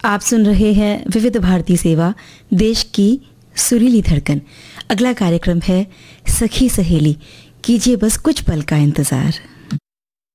आप सुन रहे हैं विविध भारती सेवा, देश की सुरीली धड़कन। अगला कार्यक्रम है सखी सहेली। कीजिए बस कुछ पल का इंतज़ार।